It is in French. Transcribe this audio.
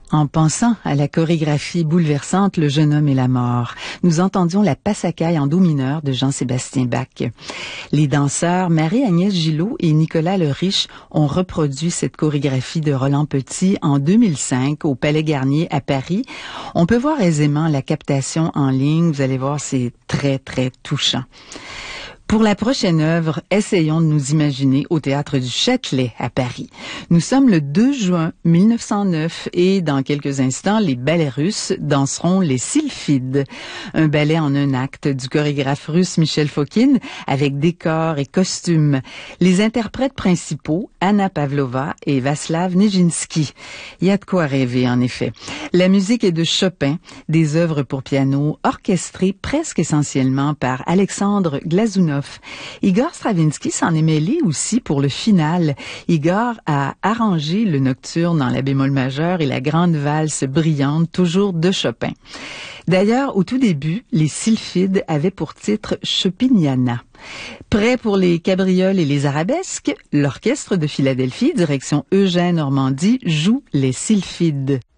En pensant à la chorégraphie bouleversante Le jeune homme et la mort, nous entendions la Passacaille en do mineur de Jean-Sébastien Bach. Les danseurs Marie-Agnès Gillot et Nicolas Le Riche ont reproduit cette chorégraphie de Roland Petit en 2005 au Palais Garnier à Paris. On peut voir aisément la captation en ligne. Vous allez voir, c'est très, très touchant. Pour la prochaine œuvre, essayons de nous imaginer au Théâtre du Châtelet à Paris. Nous sommes le 2 juin 1909 et dans quelques instants, les ballets russes danseront les Sylphides, un ballet en un acte du chorégraphe russe Michel Fokin avec décors et costumes. Les interprètes principaux, Anna Pavlova et Vaslav Nijinsky. Il y a de quoi rêver en effet. La musique est de Chopin, des œuvres pour piano orchestrées presque essentiellement par Alexandre Glazunov. Igor Stravinsky s'en est mêlé aussi pour le final. Igor a arrangé le nocturne en la bémol majeur et la grande valse brillante, toujours de Chopin. D'ailleurs, au tout début, les Sylphides avaient pour titre Chopiniana. Prêt pour les cabrioles et les arabesques, l'orchestre de Philadelphie, direction Eugène Ormandy, joue les Sylphides.